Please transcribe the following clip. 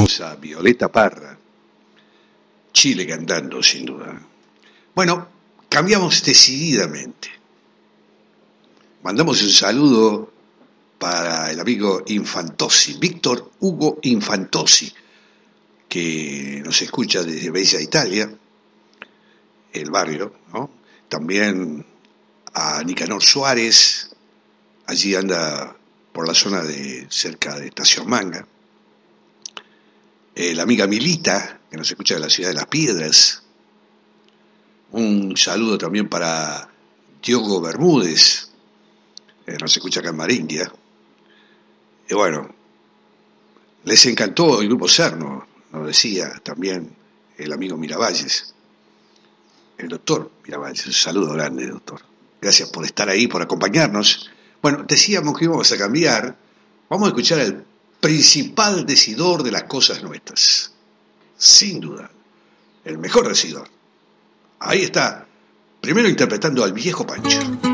A Violeta Parra, Chile cantando, sin duda. Bueno, cambiamos decididamente. Mandamos un saludo para el amigo Infantosi, Víctor Hugo Infantosi, que nos escucha desde Bella Italia, el barrio, ¿no? También a Nicanor Suárez, allí anda por la zona de cerca de Estación Manga. La amiga Milita, que nos escucha de la ciudad de Las Piedras. Un saludo también para Diogo Bermúdez, nos escucha acá en Marindia. Y bueno, les encantó el grupo Cerno, nos decía también el amigo Miravalles, el doctor Miravalles. Un saludo grande, doctor. Gracias por estar ahí, por acompañarnos. Bueno, decíamos que íbamos a cambiar. Vamos a escuchar el principal decidor de las cosas nuestras, sin duda, el mejor decidor. Ahí está, primero interpretando al Viejo Pancho.